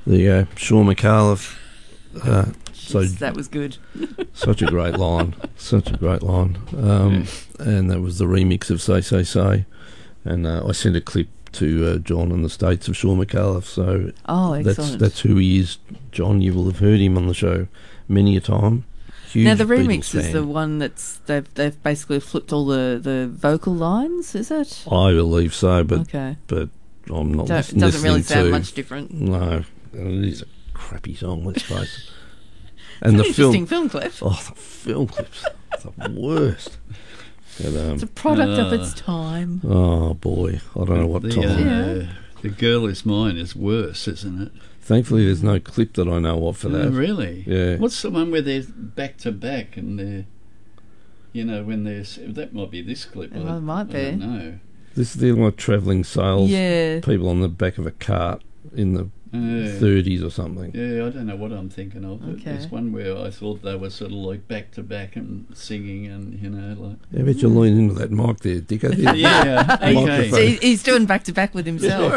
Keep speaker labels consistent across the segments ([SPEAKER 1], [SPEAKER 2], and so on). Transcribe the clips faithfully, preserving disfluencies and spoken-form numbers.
[SPEAKER 1] There you go. Sean McAuliffe. Uh, so
[SPEAKER 2] Jeez, that was good.
[SPEAKER 1] Such a great line. Such a great line. Um, yeah. And that was the remix of Say, Say, Say. And uh, I sent a clip to uh, John in the States of Sean McAuliffe. So
[SPEAKER 2] oh, excellent.
[SPEAKER 1] That's, that's who he is. John, you will have heard him on the show many a time. Huge
[SPEAKER 2] now, the
[SPEAKER 1] Beatles
[SPEAKER 2] remix
[SPEAKER 1] fan.
[SPEAKER 2] is the one that's, they've, they've basically flipped all the, the vocal lines, is it?
[SPEAKER 1] I believe so, but
[SPEAKER 2] okay.
[SPEAKER 1] but I'm not
[SPEAKER 2] Don't,
[SPEAKER 1] listening
[SPEAKER 2] It doesn't really sound
[SPEAKER 1] to,
[SPEAKER 2] much different.
[SPEAKER 1] No, it is a crappy song, let's face it.
[SPEAKER 2] And
[SPEAKER 1] it's
[SPEAKER 2] the
[SPEAKER 1] an
[SPEAKER 2] film,
[SPEAKER 1] interesting
[SPEAKER 2] film clip.
[SPEAKER 1] Oh, the film clips. The worst. But, um,
[SPEAKER 2] it's a product
[SPEAKER 3] uh,
[SPEAKER 2] of its time.
[SPEAKER 1] Oh, boy. I don't know what
[SPEAKER 3] the,
[SPEAKER 1] time.
[SPEAKER 3] Uh,
[SPEAKER 2] yeah.
[SPEAKER 3] The Girl Is Mine is worse, isn't it?
[SPEAKER 1] Thankfully, there's no clip that I know of for that.
[SPEAKER 3] Oh, really?
[SPEAKER 1] Yeah.
[SPEAKER 3] What's the one where they're back to back and they're, you know, when they're... That might be this clip.
[SPEAKER 2] Well,
[SPEAKER 3] I,
[SPEAKER 2] it might be.
[SPEAKER 3] I don't know.
[SPEAKER 1] This is the like travelling sales
[SPEAKER 2] yeah.
[SPEAKER 1] people on the back of a cart in the
[SPEAKER 3] Uh,
[SPEAKER 1] thirties or something.
[SPEAKER 3] Yeah, I don't know what I'm thinking of.
[SPEAKER 2] Okay.
[SPEAKER 3] There's one where I thought they were sort of like back to back and singing and, you know, like...
[SPEAKER 1] I bet you lean into that mic there, Dicko.
[SPEAKER 3] yeah, okay.
[SPEAKER 2] So he's doing back to back with himself.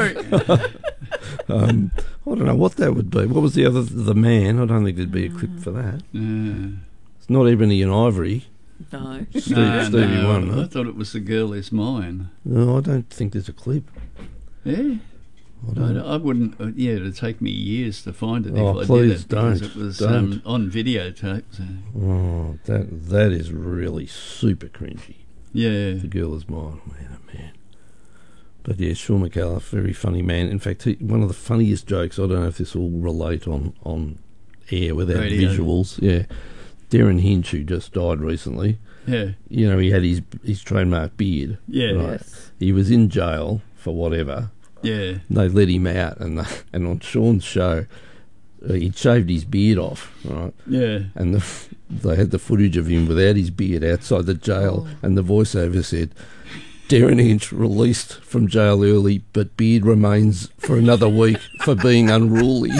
[SPEAKER 1] um, I don't know what that would be. What was the other, The Man? I don't think there'd be a clip for that.
[SPEAKER 3] Uh,
[SPEAKER 1] It's not Ebony and Ivory.
[SPEAKER 2] No.
[SPEAKER 1] Steve,
[SPEAKER 3] no,
[SPEAKER 1] Stevie
[SPEAKER 3] no,
[SPEAKER 1] Wonder.
[SPEAKER 3] I thought it was The Girl Is Mine.
[SPEAKER 1] No, I don't think there's a clip.
[SPEAKER 3] Yeah?
[SPEAKER 1] I,
[SPEAKER 3] I, I wouldn't... Uh, yeah, it'd take me years to find it
[SPEAKER 1] Oh,
[SPEAKER 3] if I
[SPEAKER 1] please
[SPEAKER 3] did it. Because
[SPEAKER 1] don't,
[SPEAKER 3] it was
[SPEAKER 1] don't.
[SPEAKER 3] um, on videotape. So.
[SPEAKER 1] Oh, that that is really super cringy.
[SPEAKER 3] Yeah.
[SPEAKER 1] The Girl Is Mine, man, oh man. But yeah, Sean McAuliffe, very funny man. In fact, he, one of the funniest jokes, I don't know if this will relate on, on air without
[SPEAKER 3] Radio.
[SPEAKER 1] visuals. Yeah. Darren Hinch, who just died recently,
[SPEAKER 3] Yeah.
[SPEAKER 1] you know, he had his his trademark beard.
[SPEAKER 3] Yeah.
[SPEAKER 1] Right?
[SPEAKER 2] Yes.
[SPEAKER 1] He was in jail for whatever.
[SPEAKER 3] Yeah.
[SPEAKER 1] They let him out, and the, and on Sean's show, uh, he'd shaved his beard off, right?
[SPEAKER 3] Yeah.
[SPEAKER 1] And the, they had the footage of him without his beard outside the jail,
[SPEAKER 2] Oh.
[SPEAKER 1] and the voiceover said, Darren Hinch released from jail early, but beard remains for another week for being unruly.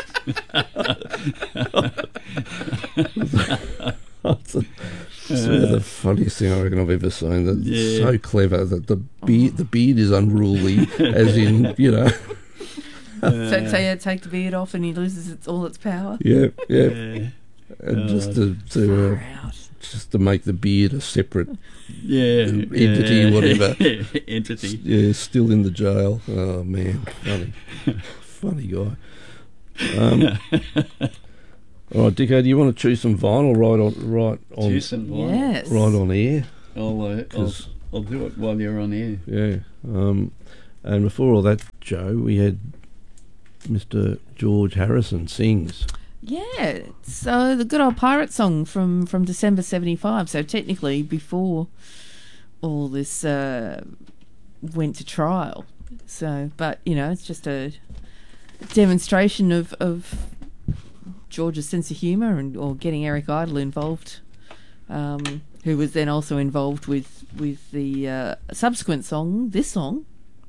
[SPEAKER 1] That's a- it's one of the funniest thing I reckon I've ever seen. That's
[SPEAKER 3] Yeah.
[SPEAKER 1] so clever that the beard, the beard is unruly, as in, you know.
[SPEAKER 2] So, so yeah, take the beard off and he loses its, all its power.
[SPEAKER 1] Yeah, yeah.
[SPEAKER 3] Yeah.
[SPEAKER 1] And
[SPEAKER 3] Uh,
[SPEAKER 1] just to, to uh,
[SPEAKER 2] Proud.
[SPEAKER 1] just to make the beard a separate,
[SPEAKER 3] Yeah.
[SPEAKER 1] Entity,
[SPEAKER 3] yeah.
[SPEAKER 1] whatever.
[SPEAKER 3] Entity.
[SPEAKER 1] yeah, still in the jail. Oh man, funny, funny guy. Um, all right, Dicko, do you want to choose some vinyl right on, right on,
[SPEAKER 3] Choose some vinyl.
[SPEAKER 2] Yes.
[SPEAKER 1] right on air?
[SPEAKER 3] I'll, uh, I'll,
[SPEAKER 1] 'Cause-
[SPEAKER 3] I'll do it while you're on air.
[SPEAKER 1] Yeah. Um, and before all that, Joe, we had Mister George Harrison sings.
[SPEAKER 2] Yeah, so the good old pirate song from, from December seventy-five, so technically before all this uh, went to trial. So, but, you know, it's just a demonstration of, of George's sense of humour and or getting Eric Idle involved, um, who was then also involved with, with the uh, subsequent song, this song.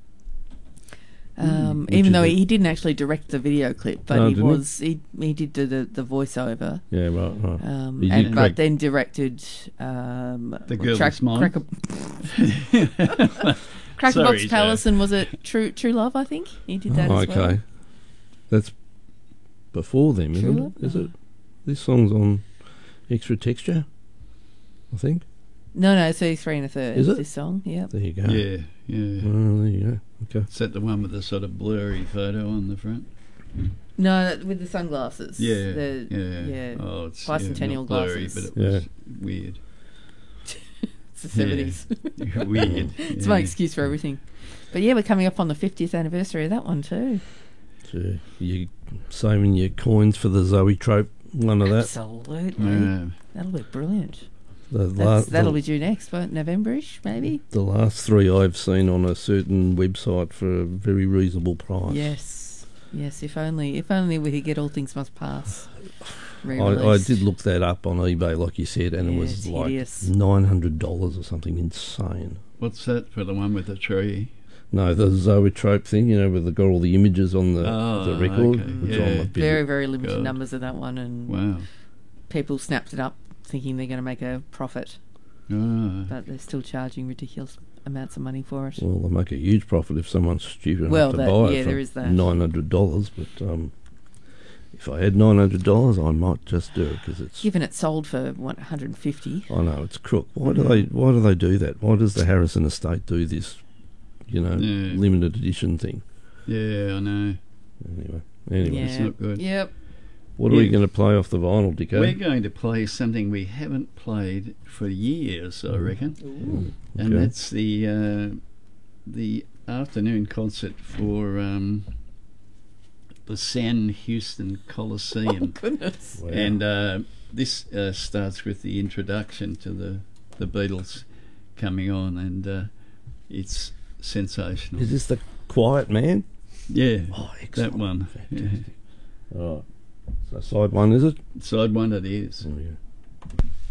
[SPEAKER 2] Um,
[SPEAKER 1] Which
[SPEAKER 2] even
[SPEAKER 1] is
[SPEAKER 2] though
[SPEAKER 1] a-
[SPEAKER 2] he didn't actually direct the video clip, but
[SPEAKER 1] Oh,
[SPEAKER 2] he
[SPEAKER 1] didn't he?
[SPEAKER 2] was he he did do the the voiceover,
[SPEAKER 1] Yeah, right, right.
[SPEAKER 2] um,
[SPEAKER 1] He
[SPEAKER 2] and
[SPEAKER 1] did
[SPEAKER 2] but
[SPEAKER 1] direct-
[SPEAKER 2] then directed um,
[SPEAKER 3] The Girl
[SPEAKER 2] Track,
[SPEAKER 3] Is Mine?
[SPEAKER 2] Cracker, Crackerbox
[SPEAKER 3] Sorry,
[SPEAKER 2] Palace,
[SPEAKER 3] Joe.
[SPEAKER 2] and was it True True Love? I think he did that
[SPEAKER 1] Oh,
[SPEAKER 2] as
[SPEAKER 1] okay.
[SPEAKER 2] well.
[SPEAKER 1] That's before them,
[SPEAKER 2] True
[SPEAKER 1] isn't
[SPEAKER 2] Love?
[SPEAKER 1] it? Is it? This song's on Extra Texture, I think.
[SPEAKER 2] No, no, it's thirty-three and a third.
[SPEAKER 1] Is it?
[SPEAKER 2] This song? Yeah.
[SPEAKER 1] There you go.
[SPEAKER 3] Yeah, yeah.
[SPEAKER 1] Well, there you go. Okay.
[SPEAKER 3] Is that the one with the sort of blurry photo on the front?
[SPEAKER 2] No, with the sunglasses.
[SPEAKER 3] Yeah,
[SPEAKER 2] The,
[SPEAKER 3] yeah.
[SPEAKER 2] yeah.
[SPEAKER 3] Oh, it's
[SPEAKER 2] Bicentennial
[SPEAKER 3] yeah, not blurry,
[SPEAKER 2] glasses.
[SPEAKER 3] but it was weird.
[SPEAKER 2] It's the seventies.
[SPEAKER 3] Weird.
[SPEAKER 2] It's
[SPEAKER 3] yeah.
[SPEAKER 2] my excuse for everything. But yeah, we're coming up on the fiftieth anniversary of that one too.
[SPEAKER 1] So you saving your coins for the Zoe Trope one of that.
[SPEAKER 2] Absolutely.
[SPEAKER 3] Yeah.
[SPEAKER 2] That'll be brilliant.
[SPEAKER 1] The,
[SPEAKER 2] That's,
[SPEAKER 1] la-
[SPEAKER 2] that'll
[SPEAKER 1] the,
[SPEAKER 2] be due next, won't November-ish, maybe?
[SPEAKER 1] the last three I've seen on a certain website for a very reasonable price.
[SPEAKER 2] Yes. Yes, if only if only we could get All Things Must Pass
[SPEAKER 1] I, I
[SPEAKER 2] re-released.
[SPEAKER 1] did look that up on eBay, like you said, and
[SPEAKER 2] Yeah,
[SPEAKER 1] it was
[SPEAKER 2] it's
[SPEAKER 1] like
[SPEAKER 2] hideous.
[SPEAKER 1] nine hundred dollars or something insane.
[SPEAKER 3] What's that for the one with the tree?
[SPEAKER 1] No, the Zoetrope thing, you know, where they've got all the images on the,
[SPEAKER 3] Oh,
[SPEAKER 1] the record.
[SPEAKER 3] okay,
[SPEAKER 1] It's
[SPEAKER 3] yeah.
[SPEAKER 1] on my bit-
[SPEAKER 2] Very, very limited
[SPEAKER 3] God.
[SPEAKER 2] numbers of that one, and
[SPEAKER 3] Wow.
[SPEAKER 2] people snapped it up thinking they're going to make a profit,
[SPEAKER 3] Ah.
[SPEAKER 2] but they're still charging ridiculous amounts of money for it.
[SPEAKER 1] Well, they make a huge profit if someone's stupid
[SPEAKER 2] Well,
[SPEAKER 1] enough to
[SPEAKER 2] that-
[SPEAKER 1] buy
[SPEAKER 2] yeah,
[SPEAKER 1] it for
[SPEAKER 2] there is that.
[SPEAKER 1] nine hundred dollars. But um, If I had nine hundred dollars, I might just do it because it's.
[SPEAKER 2] Given it sold for what one hundred fifty.
[SPEAKER 1] I know it's crook. Why do they? Why do they do that? Why does the Harrison estate do this? You know,
[SPEAKER 3] Yeah.
[SPEAKER 1] limited edition thing.
[SPEAKER 3] Yeah, I know.
[SPEAKER 1] Anyway, anyway,
[SPEAKER 2] Yeah.
[SPEAKER 3] It's not good.
[SPEAKER 2] Yep.
[SPEAKER 1] what are we
[SPEAKER 3] Yeah.
[SPEAKER 1] going to play off the vinyl, Dicko?
[SPEAKER 3] We're going to play something we haven't played for years, I reckon, and
[SPEAKER 1] Okay.
[SPEAKER 3] that's the uh, the afternoon concert for um, the San Houston Coliseum.
[SPEAKER 2] Goodness.
[SPEAKER 1] Wow.
[SPEAKER 3] And uh, this uh, starts with the introduction to the, the Beatles coming on, and uh, it's sensational.
[SPEAKER 1] Is this the Quiet Man?
[SPEAKER 3] Yeah,
[SPEAKER 1] Oh,
[SPEAKER 3] that
[SPEAKER 1] excellent.
[SPEAKER 3] one. Yeah.
[SPEAKER 1] All right. So side one, is it?
[SPEAKER 3] Side one it is.
[SPEAKER 1] Oh, yeah.